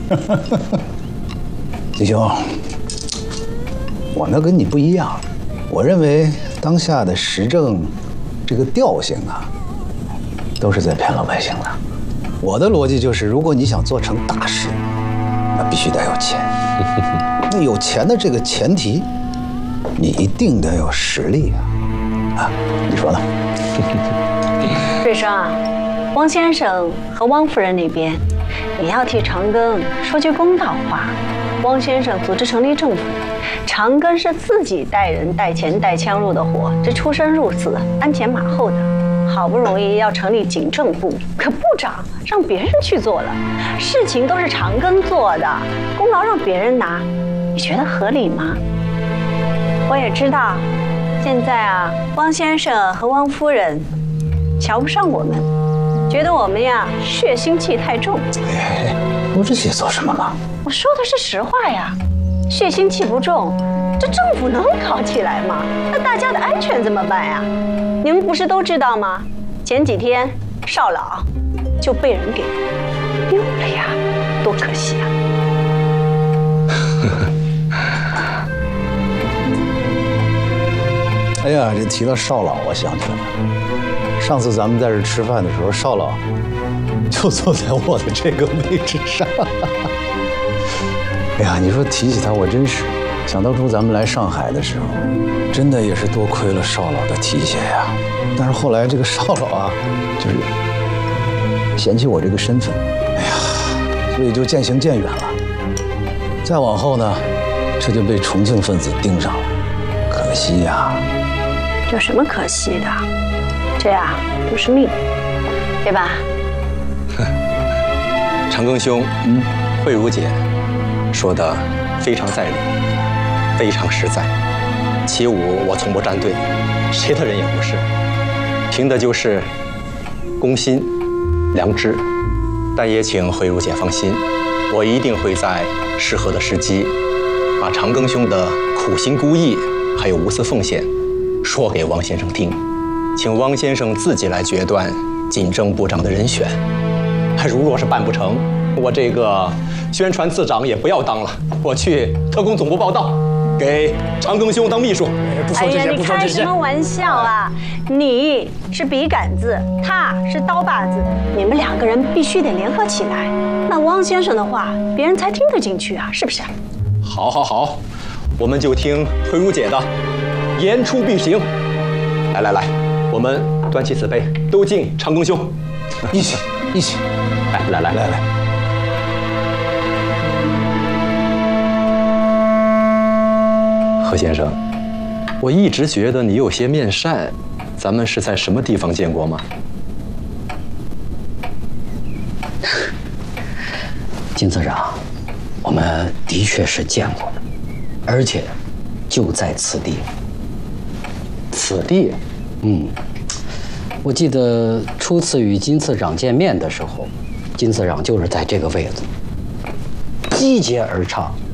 弟兄，我呢跟你不一样，我认为当下的时政这个调性啊，都是在骗老百姓的。我的逻辑就是，如果你想做成大事，那必须得有钱。那有钱的这个前提，你一定得有实力啊！啊，你说呢？ 瑞生啊，汪先生和汪夫人那边，你要替长庚说句公道话。汪先生组织成立政府，长庚是自己带人带钱带枪入的伙，这出生入死，鞍前马后的。好不容易要成立警政部，可部长让别人去做了，事情都是长庚做的，功劳让别人拿，你觉得合理吗？我也知道，现在啊，汪先生和汪夫人瞧不上我们，觉得我们呀血腥气太重。 哎，说这些做什么嘛？ 我说的是实话呀，血腥气不重，这政府能搞起来吗？那大家的安全怎么办呀？你们不是都知道吗？前几天邵老就被人给丢了呀，多可惜啊！ 哎呀，这提到邵老，我想起来了，上次咱们在这吃饭的时候，邵老就坐在我的这个位置上。哎呀，你说提起他，我真是想当初咱们来上海的时候，真的也是多亏了邵老的提携呀。但是后来这个邵老啊，就是嫌弃我这个身份，哎呀，所以就渐行渐远了。再往后呢，这就被重庆分子盯上了，可惜呀。 有什么可惜的？这呀都是命，对吧？ 长庚兄，慧茹姐说的非常在理，非常实在。起舞我从不站队，谁的人也不是，凭的就是公心、良知。但也请慧茹姐放心，我一定会在适合的时机，把长庚兄的苦心孤诣还有无私奉献说给汪先生听，请汪先生自己来决断警政部长的人选。如若是办不成，我这个宣传次长也不要当了，我去特工总部报道，给长庚兄当秘书。不说这些，不说这些。你开什么玩笑啊？你是笔杆子，他是刀把子，你们两个人必须得联合起来，那汪先生的话别人才听得进去啊，是不是？ 好，好，好，我们就听慧茹姐的，言出必行。来来来，我们端起此杯，都敬长庚兄。 一起，一起， 来。何先生，我一直觉得你有些面善，咱们是在什么地方见过吗？ 金次长，我们的确是见过的，而且就在此地。 此地？ 我记得初次与金次长见面的时候，金次长就是在这个位子，击节而唱，